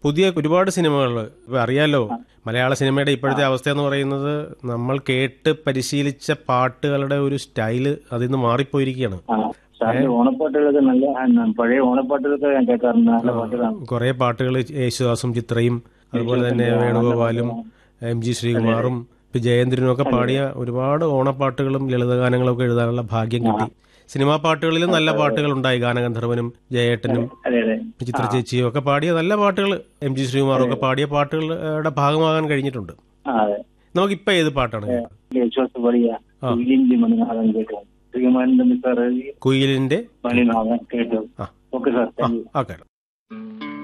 പുതിയ ഒരുപാട് സിനിമകൾ ഇപ്പൊ അറിയാലോ, മലയാള സിനിമയുടെ ഇപ്പോഴത്തെ അവസ്ഥ എന്ന് പറയുന്നത് നമ്മൾ കേട്ട് പരിശീലിച്ച പാട്ടുകളുടെ ഒരു സ്റ്റൈല് അതിൽ നിന്ന് മാറിപ്പോയിരിക്കുകയാണ്. ഓണപ്പാട്ടുകളൊക്കെ നല്ല പഴയ ഓണപ്പാട്ടുകളൊക്കെ ഞാൻ കേൾക്കാറുണ്ട്. നല്ല പാട്ടുകളാണ്. കുറെ പാട്ടുകൾ യേശുദാസും ചിത്രയും അതുപോലെ തന്നെ വേണുഗോപാലും MG ശ്രീകുമാറും ജയേന്ദ്രനും ഒക്കെ പാടിയ ഒരുപാട് ഓണപ്പാട്ടുകളും ലളിതഗാനങ്ങളും ഒക്കെ എഴുതാനുള്ള ഭാഗ്യം കിട്ടി. സിനിമാ പാട്ടുകളിലും നല്ല പാട്ടുകൾ ഉണ്ടായി. ഗാനഗന്ധർവനും ജയേട്ടനും ചിത്ര ചേച്ചിയും ഒക്കെ പാടിയ നല്ല പാട്ടുകൾ, MG ശ്രീകുമാറും ഒക്കെ പാടിയ പാട്ടുകളുടെ ഭാഗമാകാൻ കഴിഞ്ഞിട്ടുണ്ട്. നമുക്കിപ്പോ ഏത് പാട്ടാണ്? കുയിലിന്റെ കേട്ടു. Okay sir.